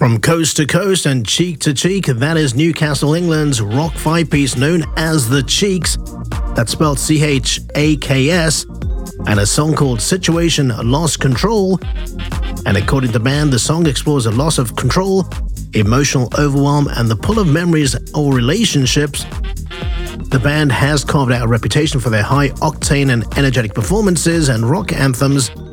From coast to coast and cheek to cheek, that is Newcastle, England's rock five-piece known as The Cheeks, that's spelled C-H-A-K-S, and a song called Situation Lost Control. And according to the band, the song explores a loss of control, emotional overwhelm, and the pull of memories or relationships. The band has carved out a reputation for their high-octane and energetic performances and rock anthems,